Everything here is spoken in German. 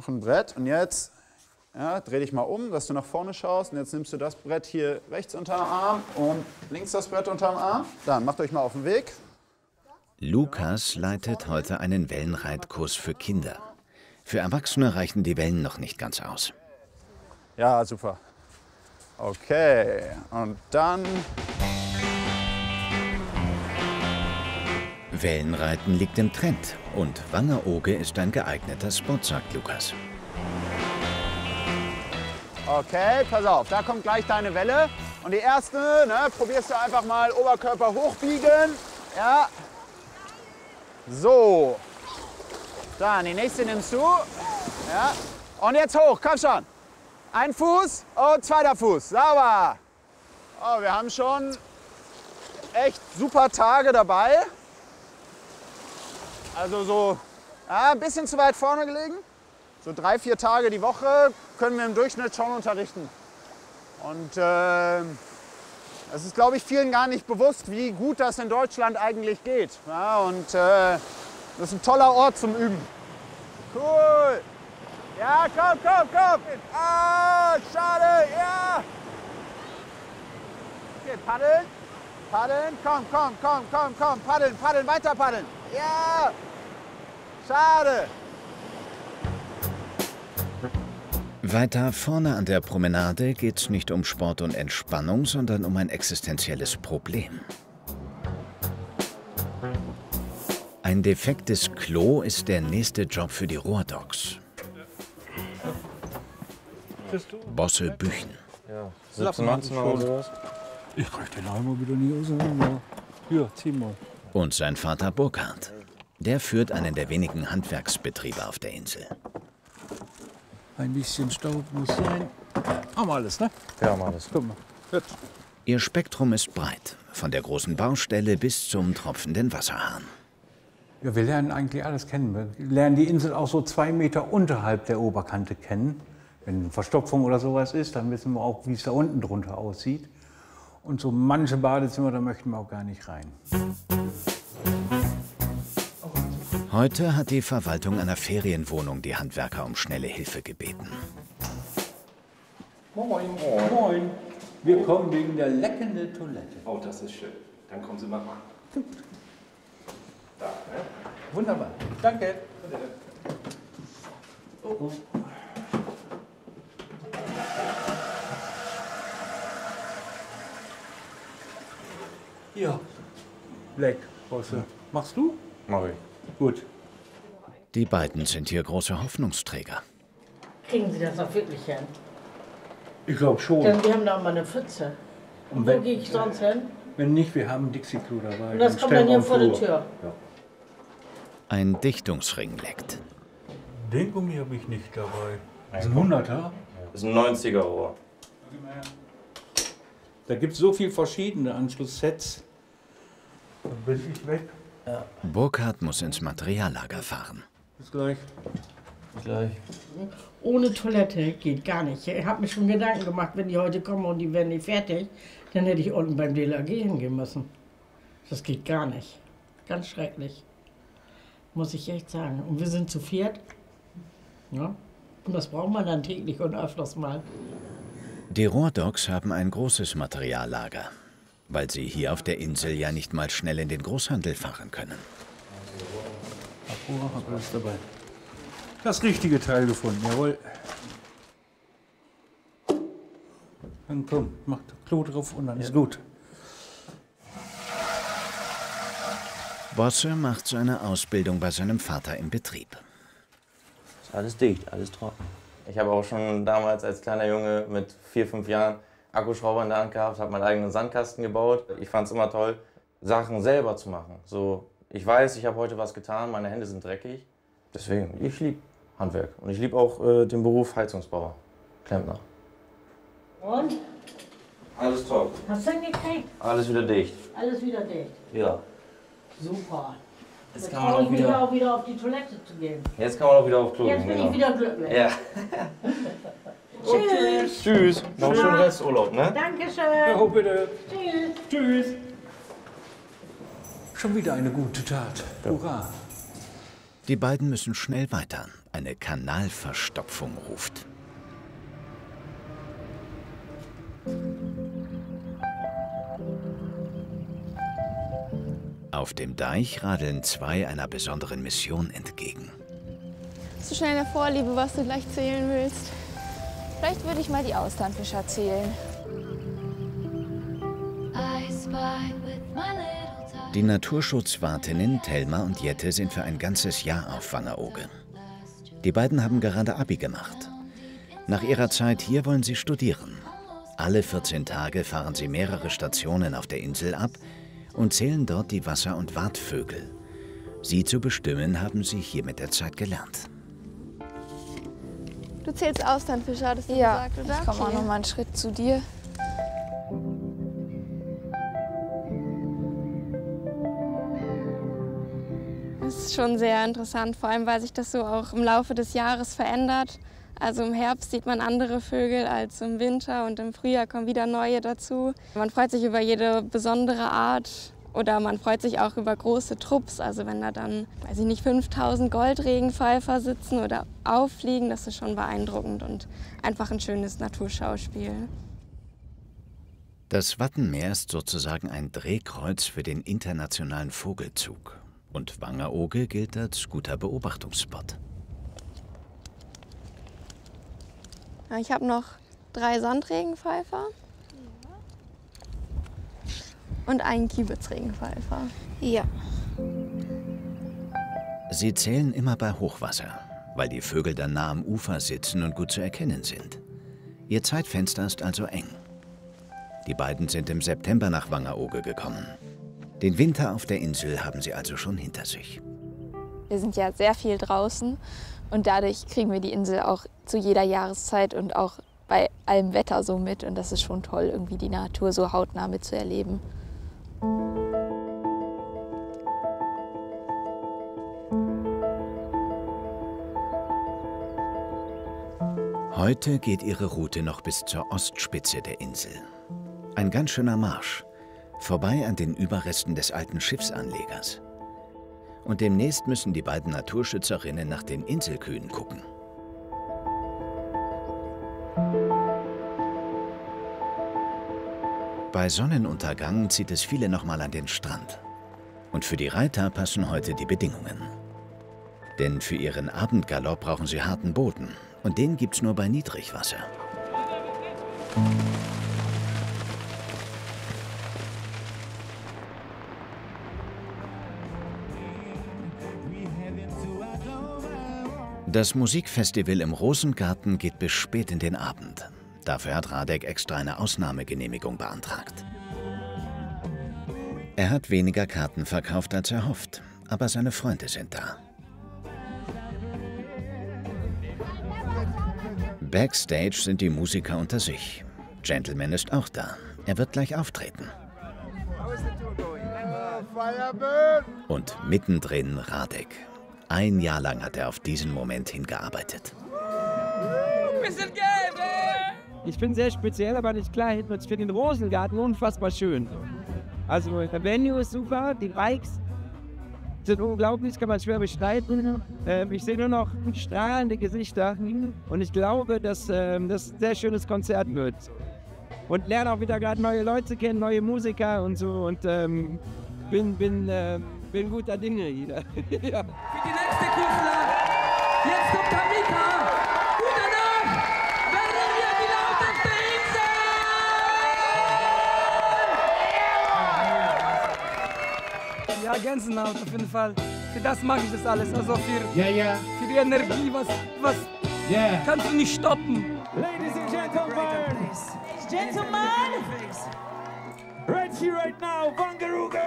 noch ein Brett. Und jetzt dreh dich mal um, dass du nach vorne schaust. Und jetzt nimmst du das Brett hier rechts unter den Arm und links das Brett unter dem Arm. Dann macht euch mal auf den Weg. Lukas leitet heute einen Wellenreitkurs für Kinder. Für Erwachsene reichen die Wellen noch nicht ganz aus. Ja, super. Okay, und dann... Wellenreiten liegt im Trend und Wangerooge ist ein geeigneter Spot, sagt Lukas. Okay, pass auf, da kommt gleich deine Welle. Und die erste, probierst du einfach mal Oberkörper hochbiegen. Ja. So. Dann die nächste nimmst du. Ja. Und jetzt hoch, komm schon. Ein Fuß und zweiter Fuß. Sauber. Oh, wir haben schon echt super Tage dabei. Also so ein bisschen zu weit vorne gelegen. So 3, 4 Tage die Woche können wir im Durchschnitt schon unterrichten. Und es ist, glaube ich, vielen gar nicht bewusst, wie gut das in Deutschland eigentlich geht. Ja, und das ist ein toller Ort zum Üben. Cool. Ja, komm. Ah, schade, ja. Okay, paddeln. Komm. Paddeln, weiter paddeln. Ja. Schade. Weiter vorne an der Promenade geht's nicht um Sport und Entspannung, sondern um ein existenzielles Problem. Ein defektes Klo ist der nächste Job für die Rohrdogs. Bosse Büchen. Ja, 17, 18 oder sowas. Ich krieg den Eimer wieder nie auseinander. Hier, zieh mal. Und sein Vater Burkhard. Der führt einen der wenigen Handwerksbetriebe auf der Insel. Ein bisschen Staub muss sein. Haben wir alles, ne? Ja, haben wir alles. Guck mal. Gut. Ihr Spektrum ist breit, von der großen Baustelle bis zum tropfenden Wasserhahn. Ja, wir lernen eigentlich alles kennen. Wir lernen die Insel auch so 2 Meter unterhalb der Oberkante kennen. Wenn eine Verstopfung oder sowas ist, dann wissen wir auch, wie es da unten drunter aussieht. Und so manche Badezimmer, da möchten wir auch gar nicht rein. Heute hat die Verwaltung einer Ferienwohnung die Handwerker um schnelle Hilfe gebeten. Moin. Moin. Wir kommen wegen der leckenden Toilette. Oh, das ist schön. Dann kommen Sie mal ran. Da, ne? Wunderbar. Danke. Oh. Ja. Black, Bosse. Machst du? Mach ich. Gut. Die beiden sind hier große Hoffnungsträger. Kriegen Sie das auch wirklich hin? Ich glaube schon. Denn wir haben da mal eine Pfütze. Und wo gehe ich sonst hin? Wenn nicht, wir haben einen Dixie-Klo dabei. Und das kommt dann hier vor der Tür. Ja. Ein Dichtungsring leckt. Den Gummi habe ich nicht dabei. Das ist ein 100er? Das ist ein 90er-Rohr. Da gibt es so viele verschiedene Anschlusssets. Dann bin ich weg. Ja. Burkhard muss ins Materiallager fahren. Bis gleich. Bis gleich. Ohne Toilette geht gar nicht. Ich habe mir schon Gedanken gemacht, wenn die heute kommen und die werden nicht fertig, dann hätte ich unten beim DLRG hingehen müssen. Das geht gar nicht. Ganz schrecklich. Muss ich echt sagen. Und wir sind zu viert. Ja? Und das braucht man dann täglich und öfters mal. Die Rohrdogs haben ein großes Materiallager, weil sie hier auf der Insel ja nicht mal schnell in den Großhandel fahren können. Abruhr, hab alles dabei. Das richtige Teil gefunden, jawohl. Dann komm, mach das Klo drauf und dann ist gut. Bosse macht seine Ausbildung bei seinem Vater im Betrieb. Ist alles dicht, alles trocken. Ich habe auch schon damals als kleiner Junge mit 4, 5 Jahren Akkuschrauber in der Hand gehabt, habe meinen eigenen Sandkasten gebaut. Ich fand es immer toll, Sachen selber zu machen. So, ich weiß, ich habe heute was getan, meine Hände sind dreckig. Deswegen, ich liebe Handwerk und ich liebe auch den Beruf Heizungsbauer, Klempner. Und? Alles top. Hast du denn gekriegt? Alles wieder dicht. Alles wieder dicht. Ja. Super. Jetzt Jetzt kann man traue ich auch mich wieder, auch wieder auf die Toilette zu gehen. jetzt kann man auch wieder auf Klo Jetzt gehen. bin ich wieder glücklich. Ja. Tschüss. Tschüss. Noch einen schönen Resturlaub, ne? Dankeschön. Oh, bitte. Tschüss. Tschüss. Schon wieder eine gute Tat. Hurra. Die beiden müssen schnell weiter. Eine Kanalverstopfung ruft. Auf dem Deich radeln zwei einer besonderen Mission entgegen. Hast du schon eine Vorliebe, was du gleich zählen willst? Vielleicht würde ich mal die Austernfischer zählen. Die Naturschutzwartinnen Thelma und Jette sind für ein ganzes Jahr auf Wangerooge. Die beiden haben gerade Abi gemacht. Nach ihrer Zeit hier wollen sie studieren. Alle 14 Tage fahren sie mehrere Stationen auf der Insel ab und zählen dort die Wasser- und Wartvögel. Sie zu bestimmen, haben sie hier mit der Zeit gelernt. Du zählst Austernfischer, hattest du gesagt, oder? Ich komme auch noch mal einen Schritt zu dir. Das ist schon sehr interessant, vor allem weil sich das so auch im Laufe des Jahres verändert. Also im Herbst sieht man andere Vögel als im Winter und im Frühjahr kommen wieder neue dazu. Man freut sich über jede besondere Art oder man freut sich auch über große Trupps. Also wenn da dann, weiß ich nicht, 5000 Goldregenpfeifer sitzen oder auffliegen, das ist schon beeindruckend und einfach ein schönes Naturschauspiel. Das Wattenmeer ist sozusagen ein Drehkreuz für den internationalen Vogelzug. Und Wangerooge gilt als guter Beobachtungsspot. Ich habe noch 3 Sandregenpfeifer und einen Kiebitzregenpfeifer. Ja. Sie zählen immer bei Hochwasser, weil die Vögel dann nah am Ufer sitzen und gut zu erkennen sind. Ihr Zeitfenster ist also eng. Die beiden sind im September nach Wangerooge gekommen. Den Winter auf der Insel haben sie also schon hinter sich. Wir sind ja sehr viel draußen und dadurch kriegen wir die Insel auch zu jeder Jahreszeit und auch bei allem Wetter so mit. Und das ist schon toll, irgendwie die Natur so hautnah mitzuerleben. Heute geht ihre Route noch bis zur Ostspitze der Insel. Ein ganz schöner Marsch, vorbei an den Überresten des alten Schiffsanlegers. Und demnächst müssen die beiden Naturschützerinnen nach den Inselkühen gucken. Bei Sonnenuntergang zieht es viele nochmal an den Strand. Und für die Reiter passen heute die Bedingungen. Denn für ihren Abendgalopp brauchen sie harten Boden. Und den gibt's nur bei Niedrigwasser. Das Musikfestival im Rosengarten geht bis spät in den Abend. Dafür hat Radek extra eine Ausnahmegenehmigung beantragt. Er hat weniger Karten verkauft, als er hofft, aber seine Freunde sind da. Backstage sind die Musiker unter sich. Gentleman ist auch da. Er wird gleich auftreten. Und mittendrin Radek. Ein Jahr lang hat er auf diesen Moment hingearbeitet. Ich bin sehr speziell, aber nicht klein. Ich finde den Rosengarten unfassbar schön. Also der Venue ist super, die Bikes sind unglaublich, kann man schwer beschreiben. Ich sehe nur noch strahlende Gesichter und ich glaube, dass das ein sehr schönes Konzert wird. Und lerne auch wieder gerade neue Leute kennen, neue Musiker und so und bin guter Dinge hier. Ja. Für die nächste Künstler, jetzt kommt Tamika. Gute Nacht, werden wir die lauteste Insel! Ja, Gänsehaut auf jeden Fall. Für das mache ich das alles. Also für die Energie, was kannst du nicht stoppen. Ladies and Gentlemen, right here, right now, Wangerooge!